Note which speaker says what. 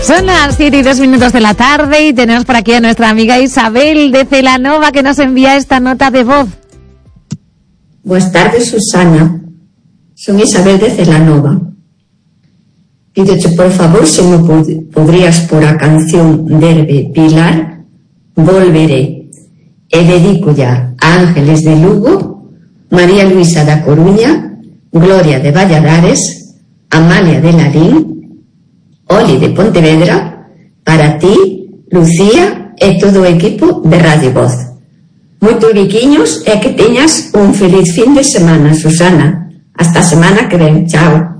Speaker 1: Son las 7:02 de la tarde y tenemos por aquí a nuestra amiga Isabel de Celanova que nos envía esta nota de voz.
Speaker 2: Buenas tardes, Susana. Son Isabel de Celanova. Pídoche, por favor, se me podrías por a canción de Pilar, Volveré. E dedico ya a Ángeles de Lugo, María Luisa da Coruña, Gloria de Valladares, Amalia de Larín, Oli de Pontevedra, para ti, Lucía e todo o equipo de Radio Voz. Moitos biquiños e que teñas un feliz fin de semana, Susana. Hasta a semana que ven. Chao.